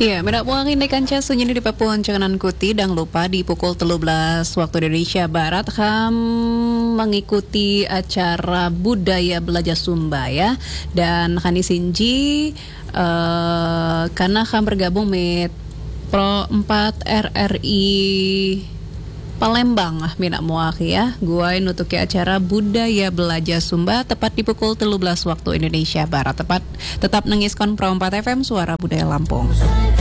Ya, menak wangi kanca sunyi di Papuan Cenganan Kuti dan lupa di pukul 13 waktu Indonesia Barat ham mengikuti acara budaya belajar Sumba ya. Dan Hani Sinji karena ham bergabung mit Pro 4 RRI Palembang minak muaki ya. Gua nutuki acara budaya belajar Sumba tepat di pukul 13 waktu Indonesia Barat. Tetap nengiskon Pro 4 FM Suara Budaya Lampung.